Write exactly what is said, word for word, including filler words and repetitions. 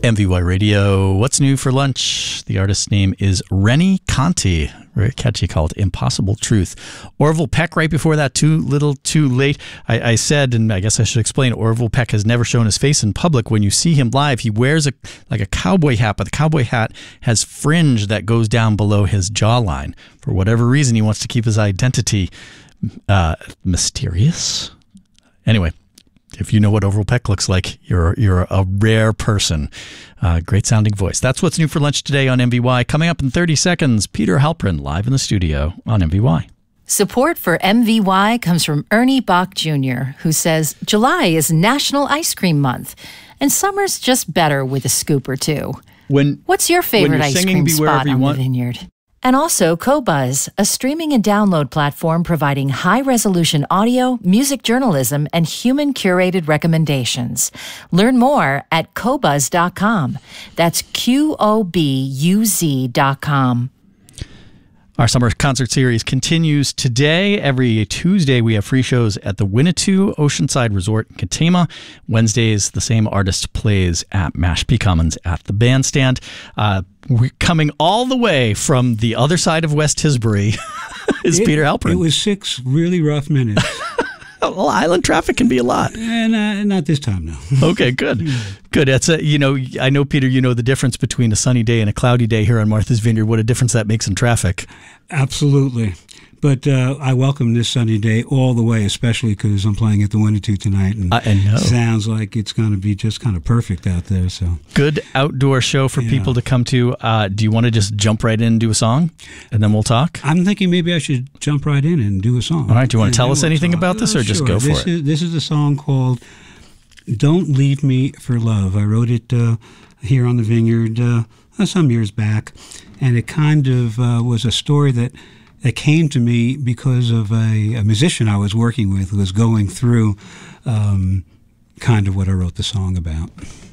M V Y Radio, what's new for lunch? The artist's name is Rennie Conti. Very catchy, called Impossible Truth. Orville Peck right before that, Too Little Too Late. I, I said, and I guess I should explain, Orville Peck has never shown his face in public. When you see him live, he wears a like a cowboy hat, but the cowboy hat has fringe that goes down below his jawline. For whatever reason, he wants to keep his identity uh, mysterious. Anyway, if you know what Orville Peck looks like, you're you're a rare person. Uh, great sounding voice. That's what's new for lunch today on M V Y. Coming up in thirty seconds, Peter Halprin live in the studio on M V Y. Support for M V Y comes from Ernie Bach Junior, who says July is National Ice Cream Month, and summer's just better with a scoop or two. When What's your favorite ice cream spot on the vineyard? And also Qobuz, a streaming and download platform providing high-resolution audio, music journalism, and human-curated recommendations. Learn more at Qobuz dot com. That's Q O B U Z dot com. Our summer concert series continues today. Every Tuesday, we have free shows at the Winnetou Oceanside Resort in Katama. Wednesdays, the same artist plays at Mashpee Commons at the Bandstand. Uh, we're coming all the way from the other side of West Tisbury is it, Peter Halprin. It was six really rough minutes. Well, island traffic can be a lot. And uh, not this time, no. Okay, good. Good. That's a, you know, I know, Peter, you know the difference between a sunny day and a cloudy day here on Martha's Vineyard. What a difference that makes in traffic. Absolutely. But uh, I welcome this sunny day all the way, especially because I'm playing at the Winnetou tonight, and I know. Sounds like it's going to be just kind of perfect out there. So good outdoor show for yeah. people to come to. Uh, do you want to just jump right in and do a song, and then we'll talk? I'm thinking maybe I should jump right in and do a song. All right. Do you want to tell and us anything we'll about this, or uh, just sure. go this for it? Is, this is a song called "Don't Leave Me for Love." I wrote it uh, here on the Vineyard uh, some years back, and it kind of uh, was a story that. That came to me because of a, a musician I was working with who was going through um, kind of what I wrote the song about.